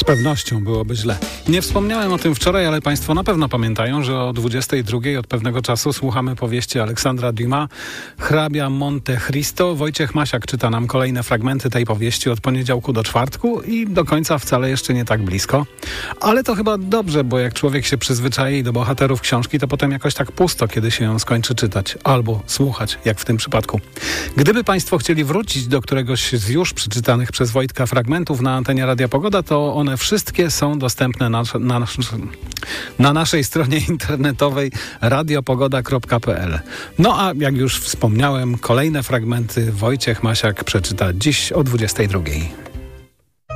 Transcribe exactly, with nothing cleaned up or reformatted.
pewnością byłoby źle. Nie wspomniałem o tym wczoraj, ale Państwo na pewno pamiętają, że o dwudziestej drugiej od pewnego czasu słuchamy powieści Aleksandra Dumas, Hrabia Monte Cristo. Wojciech Masiak czyta nam kolejne fragmenty tej powieści od poniedziałku do czwartku i do końca wcale jeszcze nie tak blisko. Ale to chyba dobrze, bo jak człowiek się przyzwyczai do bohaterów książki, to potem jakoś tak pusto, kiedy się ją skończy czytać albo słuchać, jak w tym przypadku. Gdyby Państwo chcieli wrócić do któregoś z już przeczytanych przez Wojtka fragmentów na antenie Radia Pogoda, to one wszystkie są dostępne na, na, na naszej stronie internetowej radiopogoda kropka p l. No a jak już wspomniałem, kolejne fragmenty Wojciech Masiak przeczyta dziś o dwudziestej drugiej.